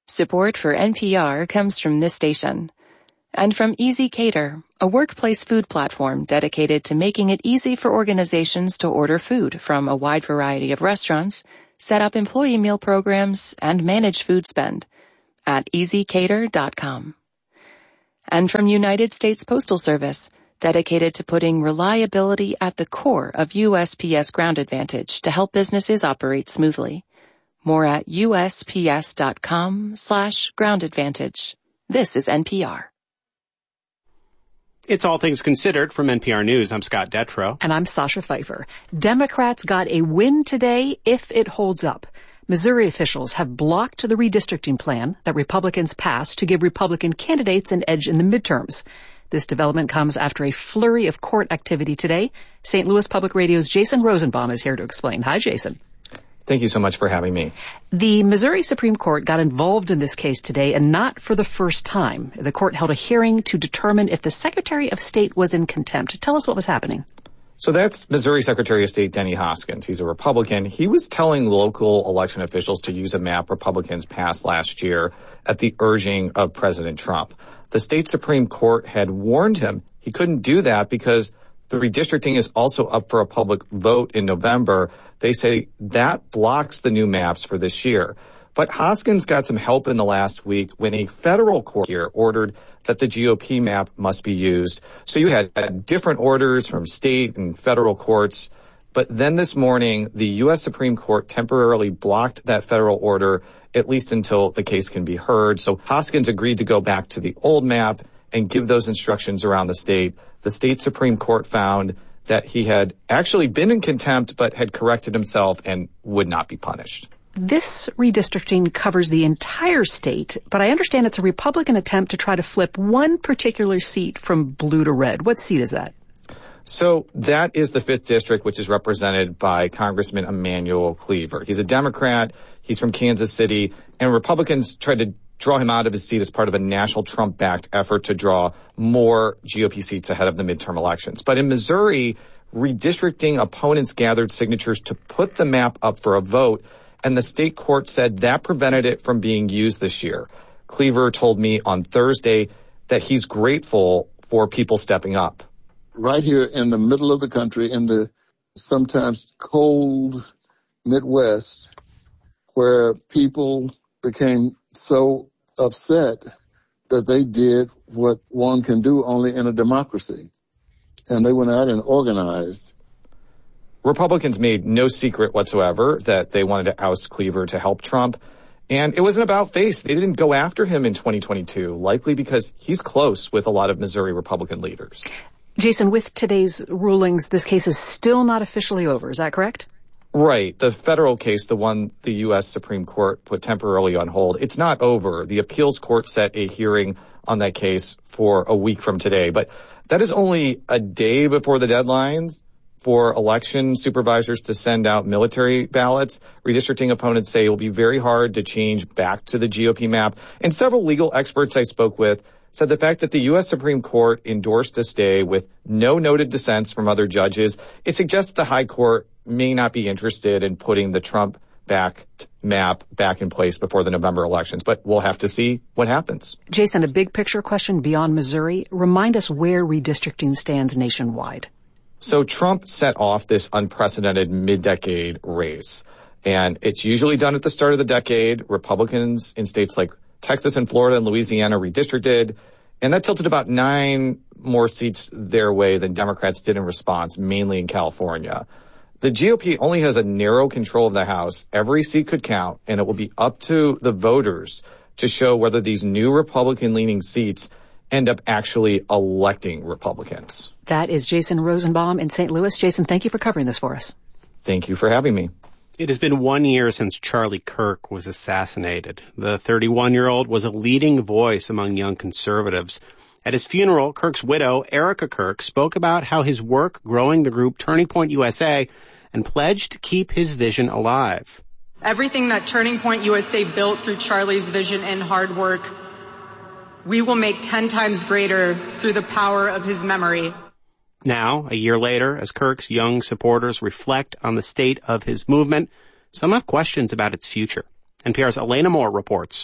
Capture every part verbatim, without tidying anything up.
Support for N P R comes from this station. And from Easy Cater, a workplace food platform dedicated to making it easy for organizations to order food from a wide variety of restaurants, set up employee meal programs, and manage food spend at easy cater dot com. And from United States Postal Service, dedicated to putting reliability at the core of U S P S Ground Advantage to help businesses operate smoothly. More at U S P S dot com slash ground advantage. This is N P R. It's All Things Considered from N P R News. I'm Scott Detrow. And I'm Sasha Pfeiffer. Democrats got a win today if it holds up. Missouri officials have blocked the redistricting plan that Republicans passed to give Republican candidates an edge in the midterms. This development comes after a flurry of court activity today. Saint Louis Public Radio's Jason Rosenbaum is here to explain. Hi, Jason. Thank you so much for having me. The Missouri Supreme Court got involved in this case today, and not for the first time. The court held a hearing to determine if the Secretary of State was in contempt. Tell us what was happening. So that's Missouri Secretary of State Denny Hoskins. He's a Republican. He was telling local election officials to use a map Republicans passed last year at the urging of President Trump. The state Supreme Court had warned him he couldn't do that because the redistricting is also up for a public vote in November. They say that blocks the new maps for this year. But Hoskins got some help in the last week when a federal court here ordered that the G O P map must be used. So you had different orders from state and federal courts. But then this morning, the U S Supreme Court temporarily blocked that federal order, at least until the case can be heard. So Hoskins agreed to go back to the old map and give those instructions around the state. The state Supreme Court found that he had actually been in contempt but had corrected himself and would not be punished. This redistricting covers the entire state, but I understand it's a Republican attempt to try to flip one particular seat from blue to red. What seat is that? So that is the fifth District, which is represented by Congressman Emanuel Cleaver. He's a Democrat. He's from Kansas City. And Republicans tried to draw him out of his seat as part of a national Trump-backed effort to draw more G O P seats ahead of the midterm elections. But in Missouri, redistricting opponents gathered signatures to put the map up for a vote, and the state court said that prevented it from being used this year. Cleaver told me on Thursday that he's grateful for people stepping up. Right here in the middle of the country, in the sometimes cold Midwest, where people became so upset that they did what one can do only in a democracy. And they went out and organized. Republicans made no secret whatsoever that they wanted to oust Cleaver to help Trump. And it wasn't about face. They didn't go after him in twenty twenty-two, likely because he's close with a lot of Missouri Republican leaders. Jason, with today's rulings, this case is still not officially over. Is that correct? Right. The federal case, the one the U S Supreme Court put temporarily on hold, it's not over. The appeals court set a hearing on that case for a week from today. But that is only a day before the deadlines for election supervisors to send out military ballots. Redistricting opponents say it will be very hard to change back to the G O P map. And several legal experts I spoke with said the fact that the U S Supreme Court endorsed a stay with no noted dissents from other judges, it suggests the high court may not be interested in putting the Trump-backed map back in place before the November elections. But we'll have to see what happens. Jason, a big picture question beyond Missouri. Remind us where redistricting stands nationwide. So Trump set off this unprecedented mid-decade race. And it's usually done at the start of the decade. Republicans in states like Texas and Florida and Louisiana redistricted, and that tilted about nine more seats their way than Democrats did in response, mainly in California. The G O P only has a narrow control of the House. Every seat could count, and it will be up to the voters to show whether these new Republican-leaning seats end up actually electing Republicans. That is Jason Rosenbaum in Saint Louis. Jason, thank you for covering this for us. Thank you for having me. It has been one year since Charlie Kirk was assassinated. The thirty-one-year-old was a leading voice among young conservatives. At his funeral, Kirk's widow, Erica Kirk, spoke about how his work growing the group Turning Point U S A and pledged to keep his vision alive. Everything that Turning Point U S A built through Charlie's vision and hard work, we will make ten times greater through the power of his memory. Now, a year later, as Kirk's young supporters reflect on the state of his movement, some have questions about its future. N P R's Elena Moore reports.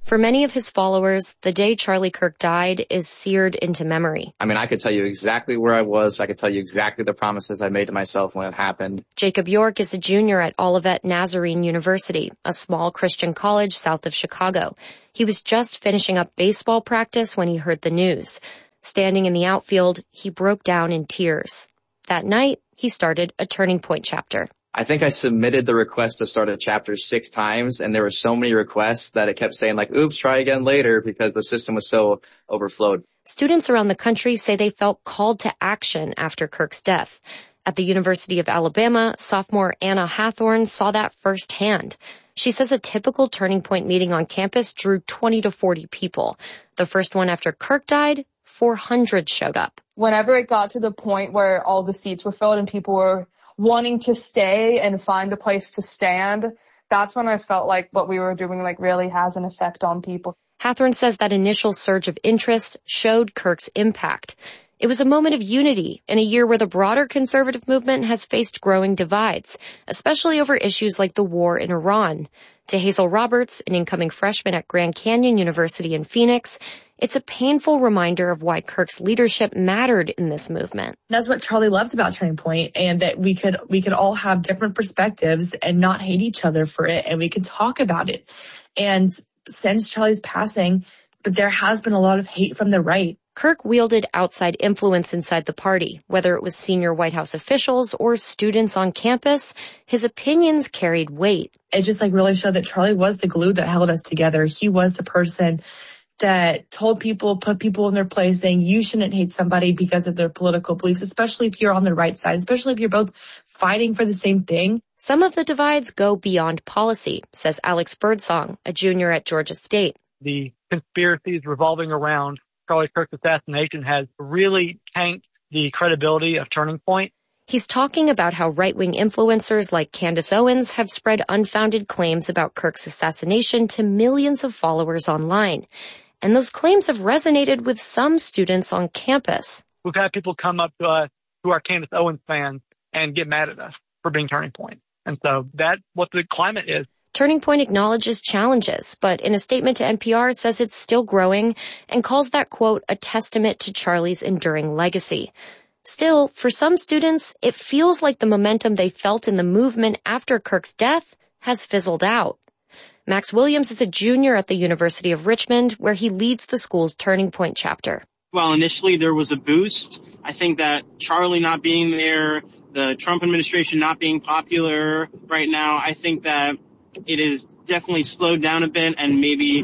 For many of his followers, the day Charlie Kirk died is seared into memory. I mean, I could tell you exactly where I was. I could tell you exactly the promises I made to myself when it happened. Jacob York is a junior at Olivet Nazarene University, a small Christian college south of Chicago. He was just finishing up baseball practice when he heard the news. Standing in the outfield, he broke down in tears. That night, he started a Turning Point chapter. I think I submitted the request to start a chapter six times, and there were so many requests that it kept saying, like, oops, try again later, because the system was so overflowed. Students around the country say they felt called to action after Kirk's death. At the University of Alabama, sophomore Anna Hathorn saw that firsthand. She says a typical Turning Point meeting on campus drew twenty to forty people. The first one after Kirk died, four hundred showed up. Whenever it got to the point where all the seats were filled and people were wanting to stay and find a place to stand, that's when I felt like what we were doing like really has an effect on people. Hathorn says that initial surge of interest showed Kirk's impact. It was a moment of unity in a year where the broader conservative movement has faced growing divides, especially over issues like the war in Iran. To Hazel Roberts, an incoming freshman at Grand Canyon University in Phoenix, it's a painful reminder of why Kirk's leadership mattered in this movement. That's what Charlie loved about Turning Point, and that we could we could all have different perspectives and not hate each other for it, and we could talk about it. And since Charlie's passing, but there has been a lot of hate from the right. Kirk wielded outside influence inside the party. Whether it was senior White House officials or students on campus, his opinions carried weight. It just like really showed that Charlie was the glue that held us together. He was the person that told people, put people in their place, saying you shouldn't hate somebody because of their political beliefs, especially if you're on the right side, especially if you're both fighting for the same thing. Some of the divides go beyond policy, says Alex Birdsong, a junior at Georgia State. The conspiracies revolving around Charlie Kirk's assassination has really tanked the credibility of Turning Point. He's talking about how right-wing influencers like Candace Owens have spread unfounded claims about Kirk's assassination to millions of followers online. And those claims have resonated with some students on campus. We've had people come up to us who are Candace Owens fans and get mad at us for being Turning Point. And so that's what the climate is. Turning Point acknowledges challenges, but in a statement to N P R says it's still growing and calls that, quote, a testament to Charlie's enduring legacy. Still, for some students, it feels like the momentum they felt in the movement after Kirk's death has fizzled out. Max Williams is a junior at the University of Richmond, where he leads the school's Turning Point chapter. Well, initially there was a boost. I think that Charlie not being there, the Trump administration not being popular right now, I think that it is definitely slowed down a bit and maybe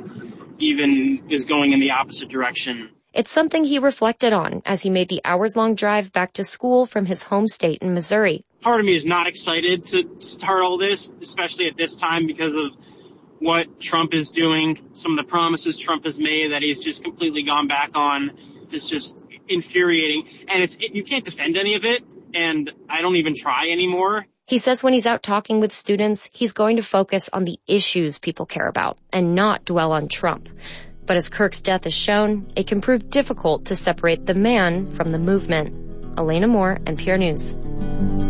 even is going in the opposite direction. It's something he reflected on as he made the hours-long drive back to school from his home state in Missouri. Part of me is not excited to start all this, especially at this time because of what Trump is doing. Some of the promises Trump has made that he's just completely gone back on is just infuriating. And it's it, you can't defend any of it, and I don't even try anymore. He says when he's out talking with students, he's going to focus on the issues people care about and not dwell on Trump. But as Kirk's death has shown, it can prove difficult to separate the man from the movement. Elena Moore, N P R News.